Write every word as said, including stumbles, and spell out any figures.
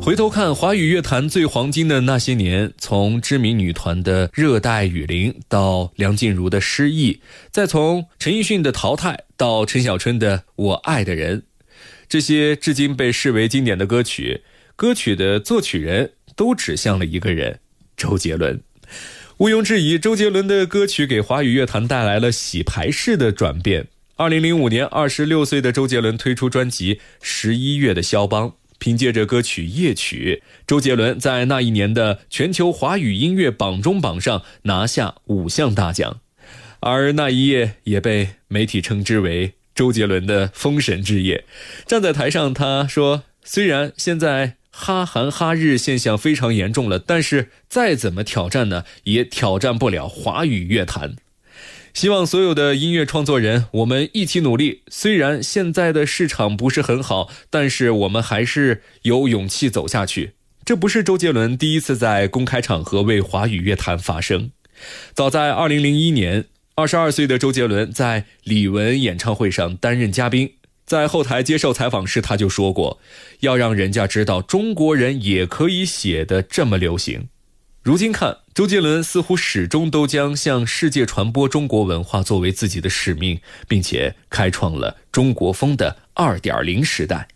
回头看华语乐坛最黄金的那些年，从知名女团的热带雨林到梁静茹的失忆，再从陈奕迅的淘汰到陈小春的我爱的人，这些至今被视为经典的歌曲，歌曲的作曲人都指向了一个人，周杰伦。毋庸置疑，周杰伦的歌曲给华语乐坛带来了洗牌式的转变。二零零五年，二十六岁的周杰伦推出专辑《十一月的肖邦》，凭借着歌曲《夜曲》，周杰伦在那一年的全球华语音乐榜中榜上拿下五项大奖，而那一夜也被媒体称之为周杰伦的封神之夜。站在台上，他说，虽然现在哈韩哈日现象非常严重了，但是再怎么挑战呢，也挑战不了华语乐坛。希望所有的音乐创作人，我们一起努力，虽然现在的市场不是很好，但是我们还是有勇气走下去。这不是周杰伦第一次在公开场合为华语乐坛发声。早在二零零一年，二十二岁的周杰伦在李玟演唱会上担任嘉宾，在后台接受采访时他就说过，要让人家知道中国人也可以写得这么流行。如今看，周杰伦似乎始终都将向世界传播中国文化作为自己的使命，并且开创了中国风的 二点零 时代。